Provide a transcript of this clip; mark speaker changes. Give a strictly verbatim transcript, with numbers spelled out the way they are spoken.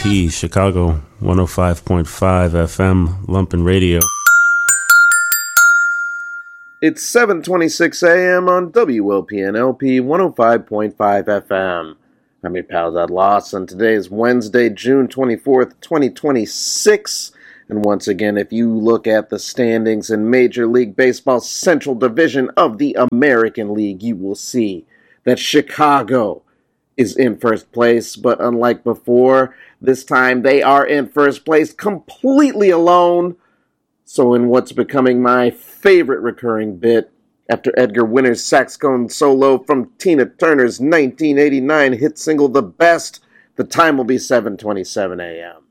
Speaker 1: P, Chicago, one oh five point five F M, Lumpin' Radio.
Speaker 2: It's seven twenty-six a.m. on W L P N L P one oh five point five F M. I'm your pal, Dad Lawson. Today is Wednesday, June twenty-fourth, twenty twenty-six. And once again, if you look at the standings in Major League Baseball's Central Division of the American League, you will see that Chicago is in first place. But unlike before, this time they are in first place completely alone. So in what's becoming my favorite recurring bit, after Edgar Winter's saxophone solo from Tina Turner's nineteen eighty-nine hit single The Best, the time will be seven twenty-seven a.m.